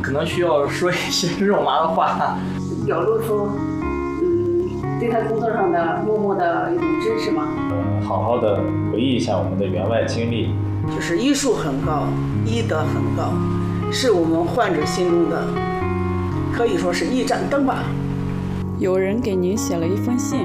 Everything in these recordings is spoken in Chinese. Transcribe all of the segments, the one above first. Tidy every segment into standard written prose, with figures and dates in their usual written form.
可能需要说一些肉麻的话， 表露出对他工作上的默默的一种支持吗？ 好好的回忆一下我们的员外经历， 就是医术很高，医德很高，是我们患者心中的可以说是一盏灯吧。 有人给您写了一封信，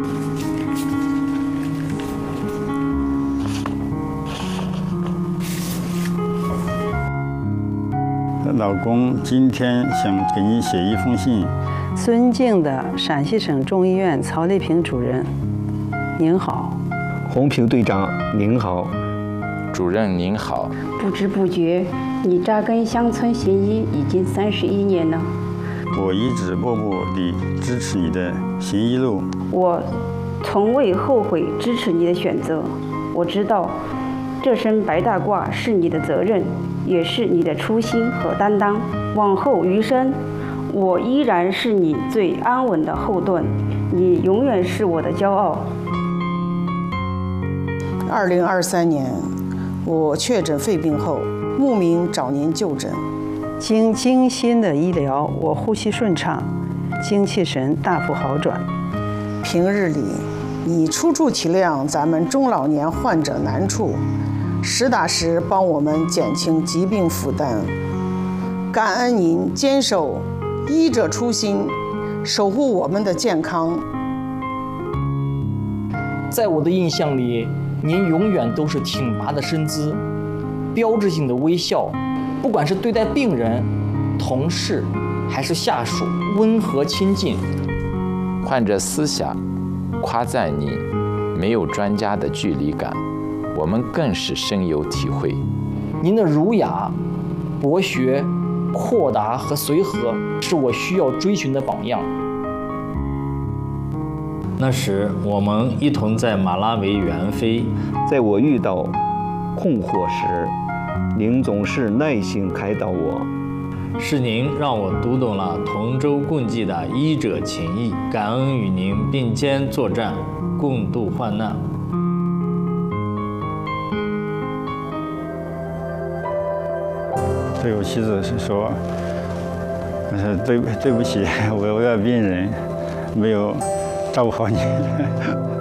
老公今天想给你写一封信。 尊敬的陕西省中医院曹丽萍主任，您好。 洪平队长您好。 主任您好。 不知不觉，你扎根乡村行医已经31年了。 我一直默默地支持你的行医路。 我从未后悔支持你的选择。我知道，这身白大褂是你的责任，也是你的初心和担当。往后余生，我依然是你最安稳的后盾，你永远是我的骄傲。 2023年，我确诊肺病后，慕名找您就诊。 经精心的医疗，我呼吸顺畅，精气神大幅好转。 平日里，你处处体谅咱们中老年患者难处，实打实帮我们减轻疾病负担。感恩您坚守医者初心，守护我们的健康。 在我的印象里，您永远都是挺拔的身姿，标志性的微笑，不管是对待病人、同事还是下属，温和亲近。 患者私下夸赞您没有专家的距离感，我们更是深有体会。 您的儒雅、博学、豁达和随和，是我需要追寻的榜样。 那时我们一同在马拉维远飞， 在我遇到困惑时，您总是耐心开导我。 是您让我读懂了同舟共济的医者情谊，感恩与您并肩作战，共度患难。 对我妻子说，对不起，我病人没有照顾好你。